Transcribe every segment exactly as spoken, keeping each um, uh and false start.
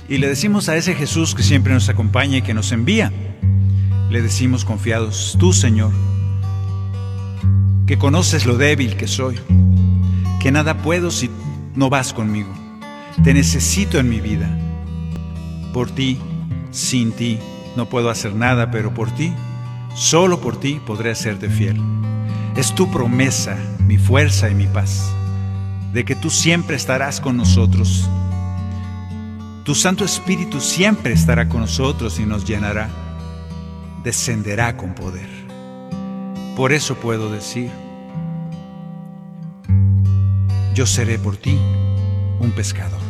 y le decimos a ese Jesús que siempre nos acompaña y que nos envía, le decimos confiados: tú, Señor, que conoces lo débil que soy, que nada puedo si no vas conmigo, te necesito en mi vida. Por ti, sin ti, no puedo hacer nada, pero por ti, solo por ti podré hacerte fiel. Es tu promesa, mi fuerza y mi paz, de que tú siempre estarás con nosotros. Tu Santo Espíritu siempre estará con nosotros y nos llenará, descenderá con poder. Por eso puedo decir: yo seré por ti un pescador.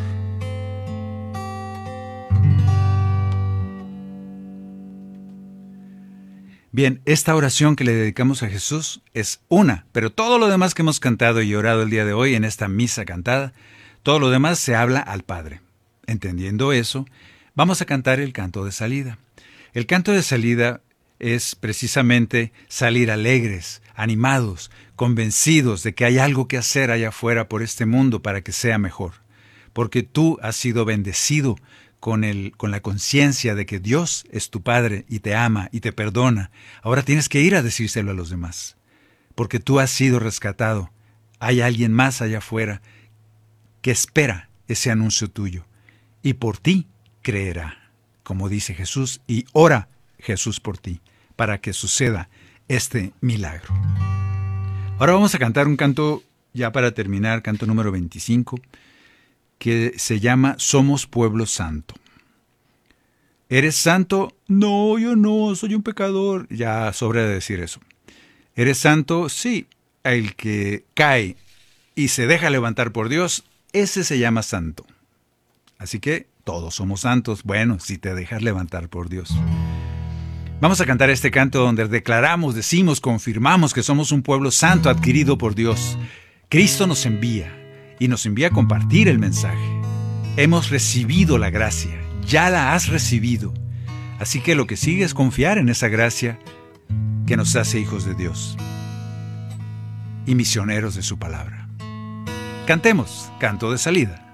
Bien, esta oración que le dedicamos a Jesús es una, pero todo lo demás que hemos cantado y orado el día de hoy en esta misa cantada, todo lo demás se habla al Padre. Entendiendo eso, vamos a cantar el canto de salida. El canto de salida es precisamente salir alegres, animados, convencidos de que hay algo que hacer allá afuera por este mundo para que sea mejor. Porque tú has sido bendecido con, el, con la conciencia de que Dios es tu Padre y te ama y te perdona. Ahora tienes que ir a decírselo a los demás, porque tú has sido rescatado. Hay alguien más allá afuera que espera ese anuncio tuyo y por ti creerá, como dice Jesús, y ora Jesús por ti, para que suceda este milagro. Ahora vamos a cantar un canto, ya para terminar, canto número veinticinco, que se llama Somos Pueblo Santo. ¿Eres santo? No, yo no, soy un pecador. Ya sobra de decir eso. ¿Eres santo? Sí. El que cae y se deja levantar por Dios, ese se llama santo. Así que todos somos santos, bueno, si te dejas levantar por Dios. Vamos a cantar este canto donde declaramos, decimos, confirmamos que somos un pueblo santo adquirido por Dios. Cristo nos envía y nos envía a compartir el mensaje. Hemos recibido la gracia, ya la has recibido. Así que lo que sigue es confiar en esa gracia que nos hace hijos de Dios y misioneros de su palabra. Cantemos, canto de salida.